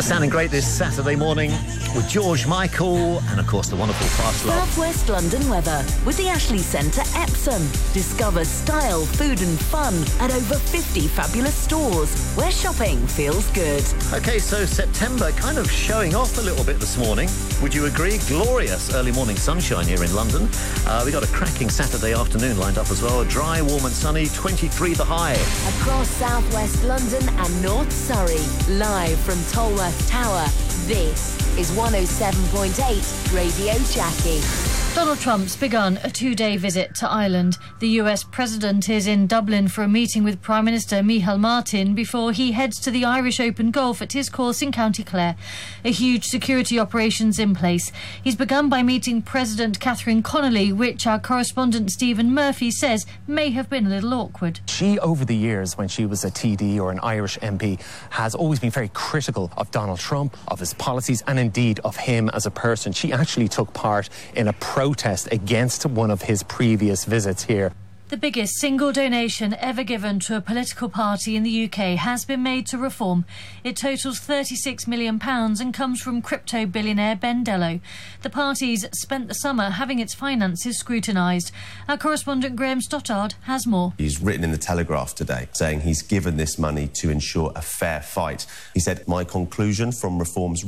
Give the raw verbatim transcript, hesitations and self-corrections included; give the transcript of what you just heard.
Sounding great this Saturday morning with George Michael and, of course, the wonderful Fast Love. South West London weather with the Ashley Centre Epsom. Discover style, food and fun at over fifty fabulous stores where shopping feels good. OK, so September kind of showing off a little bit this morning. Would you agree? Glorious early morning sunshine here in London. Uh, we got a cracking Saturday afternoon lined up as well. Dry, warm and sunny, twenty-three the high. Across South West London and North Surrey, live from Tolworth Tower, this is one oh seven point eight Radio Jackie. Donald Trump's begun a two-day visit to Ireland. The U S president is in Dublin for a meeting with Prime Minister Micheál Martin before he heads to the Irish Open Golf at his course in County Clare. A huge security operation's in place. He's begun by meeting President Catherine Connolly, which our correspondent Stephen Murphy says may have been a little awkward. She, over the years, when she was a T D or an Irish M P, has always been very critical of Donald Trump, of his policies, and indeed of him as a person. She actually took part in a protest against one of his previous visits here. The biggest single donation ever given to a political party in the U K has been made to Reform. It totals thirty-six million pounds and comes from crypto billionaire Ben Dello. The party's spent the summer having its finances scrutinised. Our correspondent Graham Stoddard has more. He's written in the Telegraph today saying he's given this money to ensure a fair fight. He said, "My conclusion from Reform's